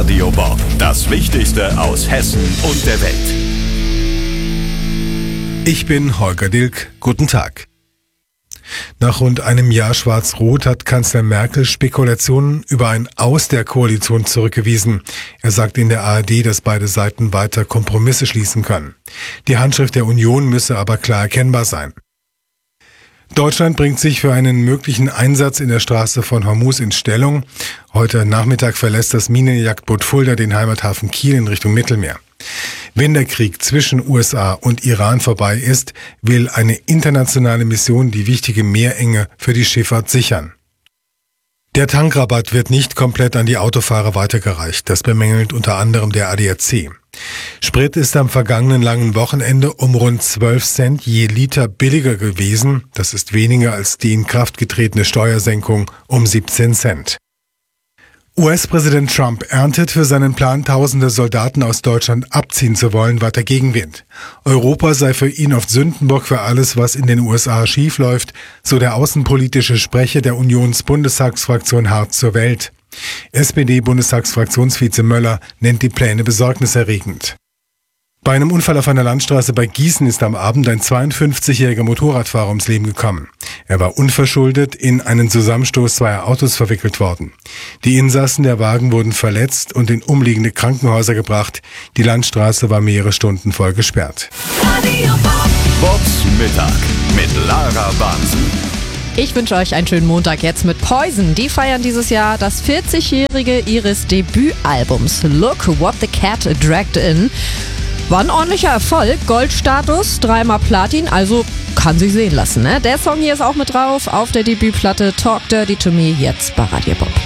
Radio Bob. Das Wichtigste aus Hessen und der Welt. Ich bin Holger Dilk. Guten Tag. Nach rund einem Jahr Schwarz-Rot hat Kanzler Merkel Spekulationen über ein Aus der Koalition zurückgewiesen. Er sagte in der ARD, dass beide Seiten weiter Kompromisse schließen können. Die Handschrift der Union müsse aber klar erkennbar sein. Deutschland bringt sich für einen möglichen Einsatz in der Straße von Hormuz in Stellung. Heute Nachmittag verlässt das Minenjagdboot Fulda den Heimathafen Kiel in Richtung Mittelmeer. Wenn der Krieg zwischen USA und Iran vorbei ist, will eine internationale Mission die wichtige Meerenge für die Schifffahrt sichern. Der Tankrabatt wird nicht komplett an die Autofahrer weitergereicht. Das bemängelt unter anderem der ADAC. Sprit ist am vergangenen langen Wochenende um rund 12 Cent je Liter billiger gewesen. Das ist weniger als die in Kraft getretene Steuersenkung um 17 Cent. US-Präsident Trump erntet für seinen Plan, tausende Soldaten aus Deutschland abziehen zu wollen, weiter Gegenwind. Europa sei für ihn oft Sündenbock für alles, was in den USA schiefläuft, so der außenpolitische Sprecher der Unions-Bundestagsfraktion Hart zur Welt. SPD-Bundestagsfraktionsvize Möller nennt die Pläne besorgniserregend. Bei einem Unfall auf einer Landstraße bei Gießen ist am Abend ein 52-jähriger Motorradfahrer ums Leben gekommen. Er war unverschuldet in einen Zusammenstoß zweier Autos verwickelt worden. Die Insassen der Wagen wurden verletzt und in umliegende Krankenhäuser gebracht. Die Landstraße war mehrere Stunden voll gesperrt. Bobs Mittag mit Lara Bansen. Ich wünsche euch einen schönen Montag jetzt mit Poison. Die feiern dieses Jahr das 40-jährige ihres Debütalbums Look What the Cat Dragged In. War ein ordentlicher Erfolg, Goldstatus, 3-mal Platin, also kann sich sehen lassen. Ne? Der Song hier ist auch mit drauf auf der Debütplatte Talk Dirty to Me, jetzt bei Radio Bob.